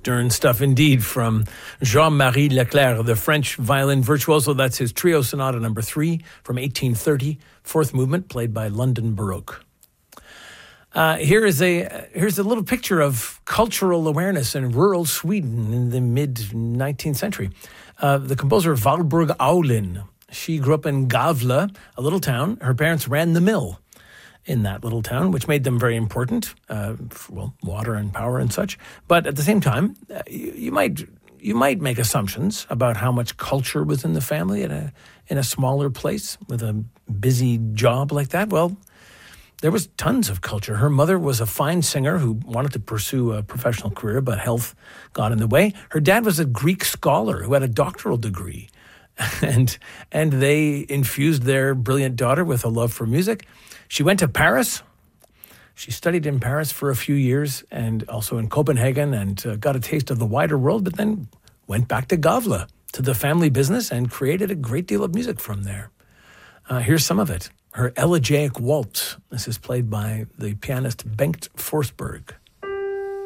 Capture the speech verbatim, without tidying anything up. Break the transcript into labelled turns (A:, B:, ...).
A: Stern stuff indeed from Jean-Marie Leclerc, the French violin virtuoso. That's his Trio Sonata number three from eighteen thirty, fourth movement, played by London Baroque. Uh, here is a here's a little picture of cultural awareness in rural Sweden in the mid-nineteenth century. Uh, the composer Valborg Aulin, she grew up in Gavle, a little town. Her parents ran the mill in that little town, which made them very important, uh, for, well, water and power and such. But at the same time, uh, you, you might you might make assumptions about how much culture was in the family in a in a smaller place with a busy job like that. Well, there was tons of culture. Her mother was a fine singer who wanted to pursue a professional career, but health got in the way. Her dad was a Greek scholar who had a doctoral degree, and and they infused their brilliant daughter with a love for music. She went to Paris. She studied in Paris for a few years and also in Copenhagen and uh, got a taste of the wider world, but then went back to Gavle, to the family business, and created a great deal of music from there. Uh, here's some of it. Her Elegiac Waltz. This is played by the pianist Bengt Forsberg.